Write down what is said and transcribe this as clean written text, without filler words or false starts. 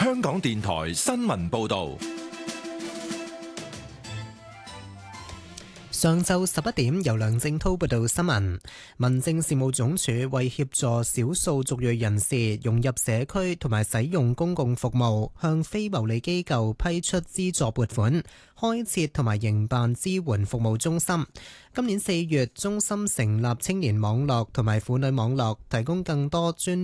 香港電台新聞報道。 上晝11點，由梁正滔報道新聞。民政事務總署為協助少數族裔人士融入社區同埋使用公共服務，向非牟利機構批出資助撥款，開設同埋營辦支援服務中心。今年4月，中心成立青年網絡同埋婦女網絡，提供更多專